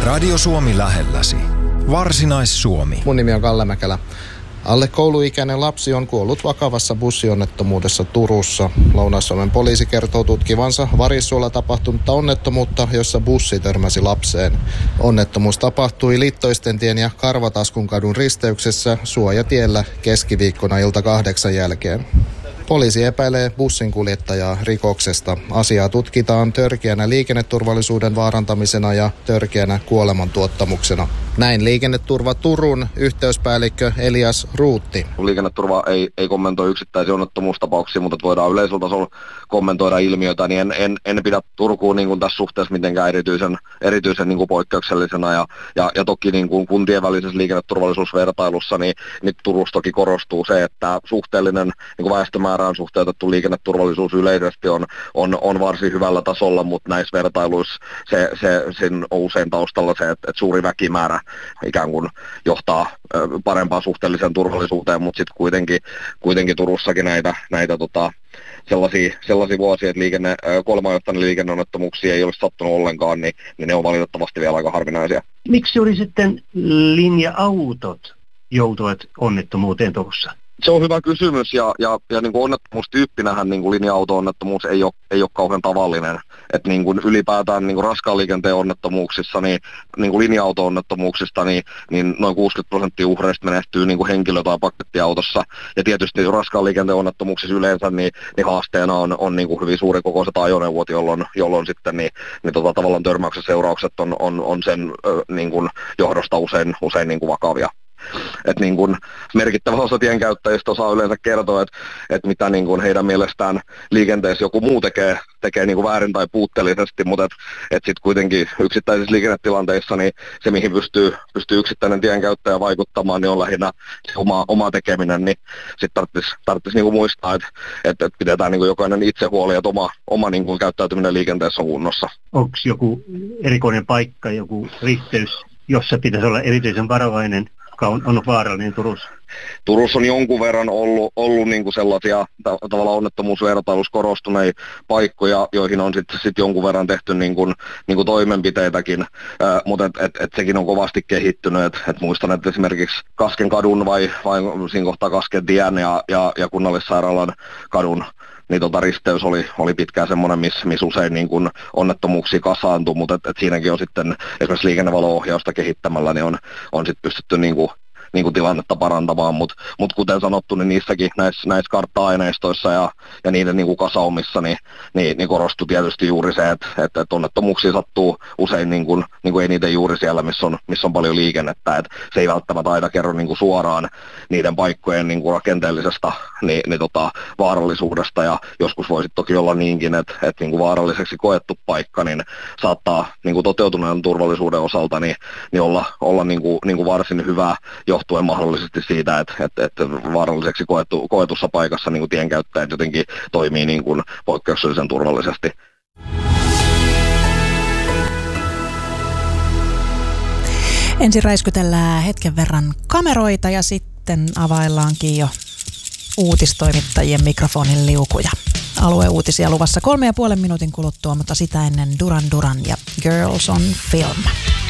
Radio Suomi lähelläsi. Varsinais-Suomi. Mun nimi on Kalle Mäkelä. Alle kouluikäinen lapsi on kuollut vakavassa bussionnettomuudessa Turussa. Lounais-Suomen poliisi kertoo tutkivansa Varissuolla tapahtunutta onnettomuutta, jossa bussi törmäsi lapseen. Onnettomuus tapahtui Littoistentien ja Karvataskunkadun risteyksessä Suojatiellä keskiviikkona ilta 8 jälkeen. Poliisi epäilee bussinkuljettajaa rikoksesta. Asiaa tutkitaan törkeänä liikenneturvallisuuden vaarantamisena ja törkeänä kuolemantuottamuksena. Näin Liikenneturva Turun yhteyspäällikkö Elias Ruutti. Liikenneturva ei kommentoi yksittäisiä onnettomuustapauksia, mutta voidaan yleisellä tasolla kommentoida ilmiötä, niin en pidä Turkuun niin kuin tässä suhteessa mitenkään erityisen niin kuin poikkeuksellisena. Ja toki niin kuin kuntien välisessä liikenneturvallisuusvertailussa, niin Turussa toki korostuu se, että suhteellinen niin kuin väestömäärään suhteutettu liikenneturvallisuus yleisesti on varsin hyvällä tasolla, mutta näissä vertailuissa sen on usein taustalla se, että suuri väkimäärä ikään kuin johtaa parempaan suhteelliseen turvallisuuteen, mutta sitten kuitenkin Turussakin näitä sellaisia vuosia, että kuolemaanjohtaneita liikenneonnettomuuksia ei ole sattunut ollenkaan, niin ne on valitettavasti vielä aika harvinaisia. Miksi oli sitten linja-autot joutuvat onnettomuuteen Turussa? Se on hyvä kysymys ja niin kuin onnettomuustyyppinähän niin kuin linja-auto-onnettomuus ei ole kauhean tavallinen. Että niin kuin ylipäätään niin kuin raskaan liikenteen onnettomuuksissa, niin kuin linja-auto-onnettomuuksista, niin noin 60% uhreista menehtyy niin kuin henkilö- tai pakettiautossa. Ja tietysti raskaan liikenteen onnettomuuksissa yleensä niin haasteena on niin kuin hyvin suuri kokoiset ajoneuvot, jolloin sitten tavallaan törmäyksen seuraukset on sen niin kuin johdosta usein niin kuin vakavia. Että niin kuin merkittävä osa tienkäyttäjistä osaa yleensä kertoa, että mitä niin kuin heidän mielestään liikenteessä joku muu tekee niin kuin väärin tai puutteellisesti, mutta että sitten kuitenkin yksittäisissä liikennetilanteissa niin se, mihin pystyy yksittäinen tienkäyttäjä vaikuttamaan, niin on lähinnä se oma tekeminen, niin sitten tarvitsisi niin kuin muistaa, että pidetään niin kuin jokainen itse huoli, että oma niin kuin käyttäytyminen liikenteessä on kunnossa. Onko joku erikoinen paikka, joku risteys, jossa pitäisi olla erityisen varovainen? On vaarallinen Turussa? Turussa on jonkun verran ollut niin kuin sellaisia tavallaan onnettomuusvertailussa korostuneita paikkoja, joihin on sitten jonkun verran tehty niin kuin toimenpiteitäkin, mutta sekin on kovasti kehittynyt. Et muistan, että esimerkiksi Kasken kadun vai siinä kohtaa Kasken tien ja Kunnallissairaalan kadun niin risteys oli pitkään semmoinen, missä usein niin kuin onnettomuuksia kasaantui, mutta et siinäkin on sitten esimerkiksi liikennevalo-ohjausta kehittämällä niin on sitten pystytty niin kuin tilannetta parantamaan, mutta kuten sanottu, niin niissäkin näissä kartta-aineistoissa ja niiden niin kuin kasaumissa niin korostui tietysti juuri se, että onnettomuuksia sattuu usein niin kuin eniten juuri siellä, missä on paljon liikennettä, että se ei välttämättä aina kerro niin kuin suoraan niiden paikkojen niin kuin rakenteellisesta vaarallisuudesta, ja joskus voisi toki olla niinkin, että niin kuin vaaralliseksi koettu paikka niin saattaa niin kuin toteutuneen turvallisuuden osalta niin olla niin kuin varsin hyvä johtuen mahdollisesti siitä, että vaaralliseksi koetussa paikassa niin kuin tienkäyttäjät jotenkin toimii niin kuin poikkeuksellisen turvallisesti. Ensin räiskytellään hetken verran kameroita ja sitten availlaankin jo uutistoimittajien mikrofonin liukuja. Alueuutisia luvassa 3,5 minuutin kuluttua, mutta sitä ennen Duran Duran ja Girls on Film.